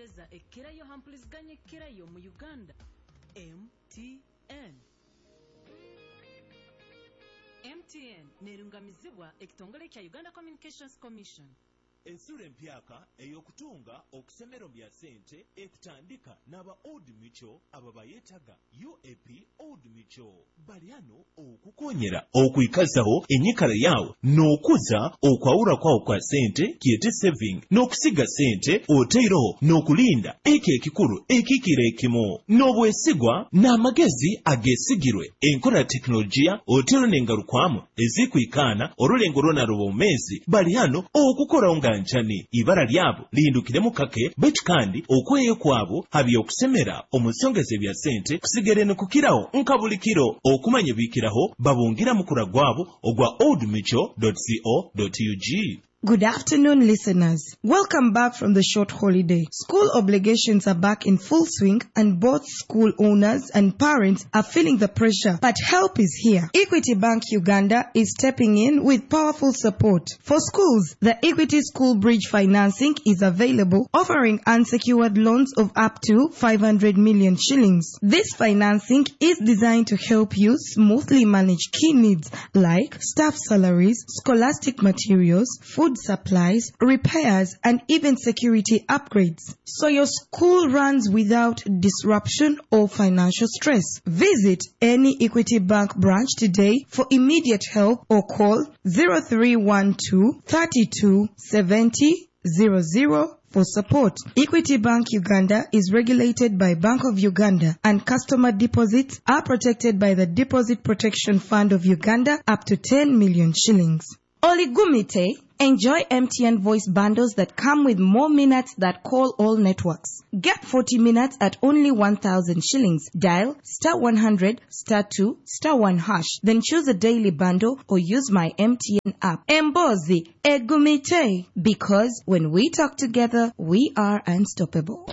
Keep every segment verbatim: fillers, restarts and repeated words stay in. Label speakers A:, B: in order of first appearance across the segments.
A: Tereza ekirayo hampuliziganya ekirayo mu Uganda. M T N. M T N nerungamizibwa ekitongole kya Uganda Communications Commission.
B: Ensula empyaka eyokutunga okusemero bya sente ekutandika n'aba Old Mutual aba bayetaga U A P Old Mutual. Bali ano okukonyera okuyikazaho enyikala yawo n'okuza okwawula kwawo kwa sente kiyete saving n'okusiga sente oteeroho n'okulinda eki ekikulu ekikira ekimu n'obwesigwa n'amagezi agesigirwe enkola teknologiya oteero n'engalukwamu ezikwikaana olulengo lwonalwo omumezi bali ano okukola nga nchani ibara lyabo lindukiremu kake betu kandi okweyo kwabo habi okusemera omusongeze bya sente kusigerene kukiraho nkabulikiro okumanya bikiraho babungira mukura gwabo ogwa old mutual dot co dot u g.
C: Good afternoon, listeners. Welcome back from the short holiday. School obligations are back in full swing and both school owners and parents are feeling the pressure, but help is here. Equity Bank Uganda is stepping in with powerful support. For schools, the Equity School Bridge financing is available, offering unsecured loans of up to five hundred million shillings. This financing is designed to help you smoothly manage key needs like staff salaries, scholastic materials, food supplies, repairs, and even security upgrades, so your school runs without disruption or financial stress. Visit any Equity Bank branch today for immediate help or call zero three one two, three two seven zero zero zero for support. Equity Bank Uganda is regulated by Bank of Uganda, and customer deposits are protected by the Deposit Protection Fund of Uganda up to ten million shillings. Oligumite. Enjoy M T N voice bundles that come with more minutes that call all networks. Get forty minutes at only one thousand shillings. Dial star one hundred, star two, star one hash. Then choose a daily bundle or use my M T N app. Embozi, Egumite. Because when we talk together, we are unstoppable.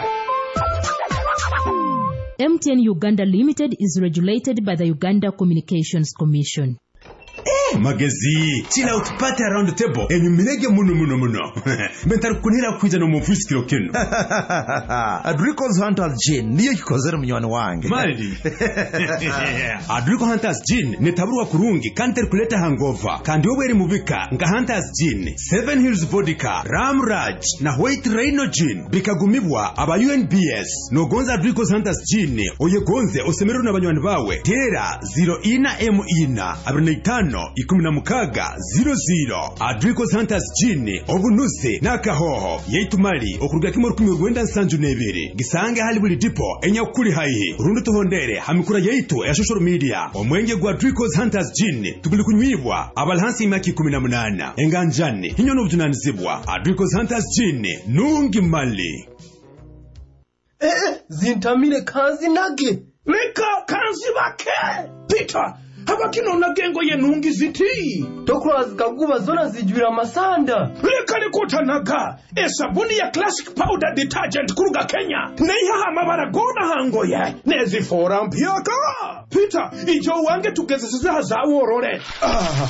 D: M T N Uganda Limited is regulated by the Uganda Communications Commission.
E: Eh, magezi chila utupate around the table enyumirege muno muno muno mentari kunira kwiza no mufusikiro keno
F: Adrico's Hunters Gin niyo kikozera munywani wange
E: Maldi Adrico Hunters Gin netaburwa kurungi kandi kuleta hangover kandi obweri mubika nga Hunters Gin Seven Hills Vodka Ramraj na White Rhino Gin bikagumibwa aba U N B S no gonza Adrico's Hunters Gin oyegonze osemero n'abanywani bawe tera zero ina m ina abirina no ikumi na mukaga zero zero. Adrico's Hunters Gin obunuze nakahoho yeitumali okuruga kimo rukumi rwenda nsanju nebere gisange hali buli dipo enyakuri haihe rundu tuhondere hamikura yeitu ya social media omwenge gwa Adrico's Hunters Gin tuguli kunywibwa abalhansi imaki kumi na munana enganjani hinyo n'obujunanizibwa Adrico's Hunters Gin nungi mali.
G: Eh eh zintamire kanzi nage
H: leka kanzi bake Peter habakino nagengo ye nungi ziti
G: tokwazi kaguba zona zijwira masanda
H: leka likotanaga esabuni ya classic powder detergent kuruga Kenya neiha amabara gona hango ye nezifora mpyaka Peter ijo wange tugezesiza zaworore ah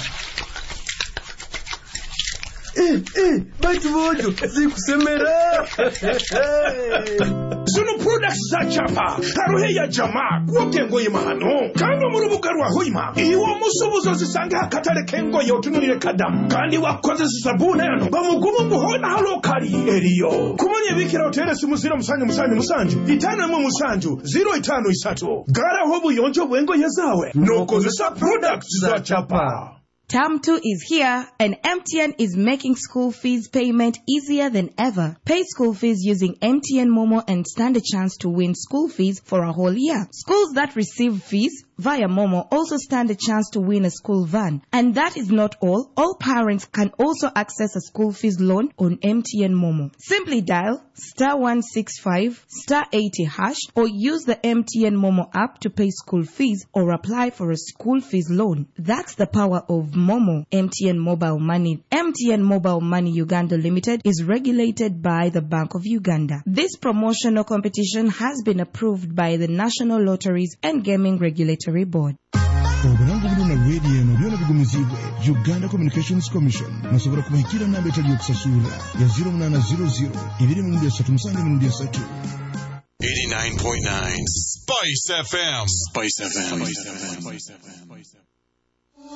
G: Eh, eh, baitu bojo, zikusemera.
H: Zino products za chapa, haruhe ya jamaa, kwa kengo ye mahano. Kano murubuga rwa hoima, iwa musubuzo zisange hakatale kengo ye utunurire kadamu. Kandi wakoze zisabune yano, bamugumu muhona halokari eriyo. Kumonye bikira hotere simuzira musanju musanju musanju. Itano emu musanju, zero itano isato. Gara hobu yonjo wengo yezawe. Noko zisa products za chapa.
C: Term two is here, and M T N is making school fees payment easier than ever. Pay school fees using M T N Momo and stand a chance to win school fees for a whole year. Schools that receive fees via Momo also stand a chance to win a school van. And that is not all. All parents can also access a school fees loan on M T N Momo. Simply dial star one six five star eighty hash or use the M T N Momo app to pay school fees or apply for a school fees loan. That's the power of Momo. M T N Mobile Money. M T N Mobile Money Uganda Limited is regulated by the Bank of Uganda. This promotional competition has been approved by the National Lotteries and Gaming Regulatory Board.
I: obulango buluna lw'eri eno byona bigumizibwe Uganda Communications Commission musobola kubahikira namba etali yokusasula ya zero munana zero zero ibiri mirundi esatu musange mirundi esatu.
J: eighty-nine point nine Spice F M. Spice F M. Spice F M.